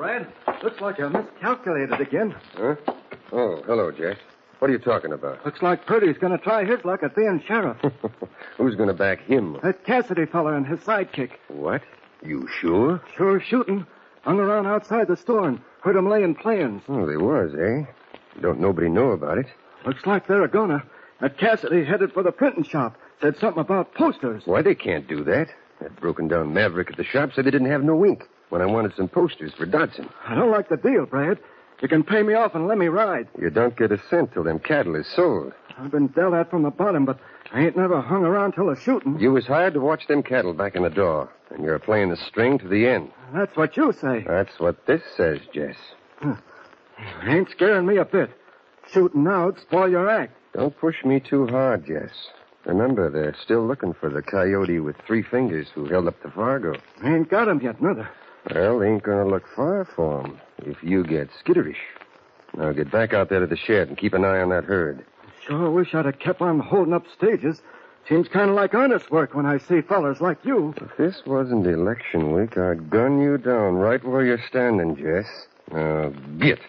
Brad. Looks like I miscalculated again. Huh? Oh, hello, Jess. What are you talking about? Looks like Purdy's going to try his luck at being sheriff. Who's going to back him? That Cassidy fella and his sidekick. What? You sure? Sure shooting. Hung around outside the store and heard 'em laying plans. Oh, they was, eh? Don't nobody know about it. Looks like they're a-gonna. That Cassidy headed for the printing shop. Said something about posters. Why, they can't do that. That broken-down maverick at the shop said they didn't have no ink when I wanted some posters for Dodson. I don't like the deal, Brad. You can pay me off and let me ride. You don't get a cent till them cattle is sold. I've been dealt at from the bottom, but I ain't never hung around till the shooting. You was hired to watch them cattle back in the door, and you're playing the string to the end. That's what you say. That's what this says, Jess. Ain't scaring me a bit. Shooting now'd spoil your act. Don't push me too hard, Jess. Remember, they're still looking for the coyote with 3 fingers who held up the Fargo. Ain't got him yet, neither. Well, they ain't gonna look far for him if you get skitterish. Now get back out there to the shed and keep an eye on that herd. Sure wish I'd have kept on holding up stages. Seems kind of like honest work when I see fellers like you. If this wasn't election week, I'd gun you down right where you're standing, Jess. Now, get.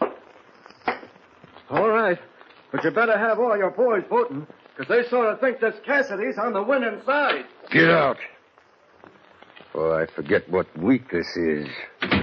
All right. But you better have all your boys voting, because they sort of think this Cassidy's on the winning side. Get out. Or I forget what week this is.